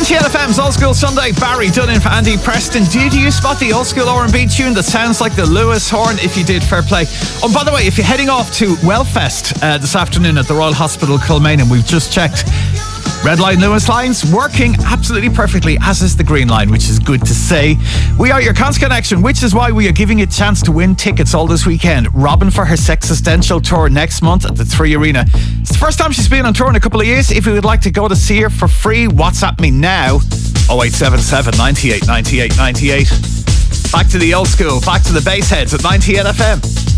FM's Old School Sunday. Barry Dunn in for Andy Preston. Did you spot the old school R&B tune that sounds like the Lewis horn? If you did, fair play. Oh, by the way, if you're heading off to Wellfest this afternoon at the Royal Hospital Kilmainham, we've just checked. Red line, Lewis lines working absolutely perfectly, as is the green line, which is good to say. We are your Cons Connection, which is why we are giving you a chance to win tickets all this weekend. Robin for her Sexistential tour next month at the 3 Arena. It's the first time she's been on tour in a couple of years. If you would like to go to see her for free, WhatsApp me now. 0877 98 98 98. Back to the old school, back to the bass heads at 98 FM.